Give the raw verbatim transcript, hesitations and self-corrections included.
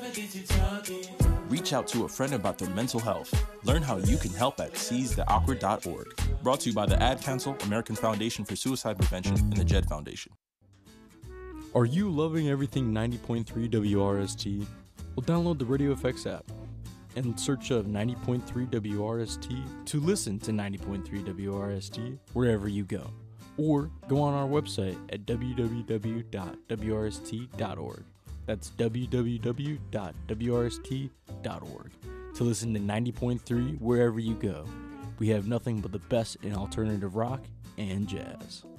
Reach out to a friend about their mental health. Learn how you can help at seize the awkward dot org. Brought to you by the Ad Council, American Foundation for Suicide Prevention, and the Jed Foundation. Are you loving everything ninety point three W R S T? Well, download the Radio F X app and search of ninety point three W R S T to listen to ninety point three W R S T wherever you go. Or go on our website at w w w dot w r s t dot org. That's w w w dot w r s t dot org to listen to ninety point three wherever you go. We have nothing but the best in alternative rock and jazz.